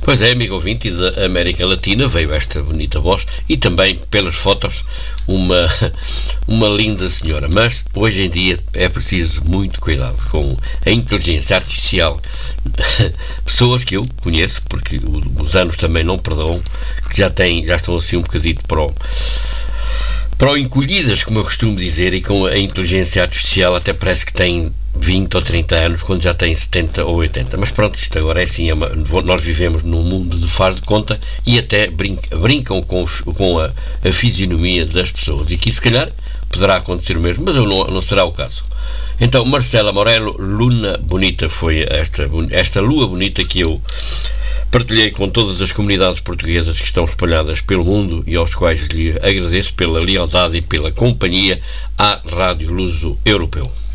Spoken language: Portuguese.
Pois é, amigo ouvinte, e da América Latina veio esta bonita voz e também, pelas fotos, uma linda senhora. Mas, hoje em dia, é preciso muito cuidado com a inteligência artificial. Pessoas que eu conheço, porque os anos também não perdoam, que já estão assim um bocadinho para o encolhidas, como eu costumo dizer, e com a inteligência artificial até parece que tem 20 ou 30 anos, quando já tem 70 ou 80. Mas pronto, isto agora é assim, nós vivemos num mundo de faz de conta e até brincam com a fisionomia das pessoas. E que se calhar poderá acontecer mesmo, mas não será o caso. Então, Marcela Morelo, Luna Bonita, foi esta lua bonita que eu partilhei com todas as comunidades portuguesas que estão espalhadas pelo mundo e aos quais lhe agradeço pela lealdade e pela companhia à Rádio Luso Europeu.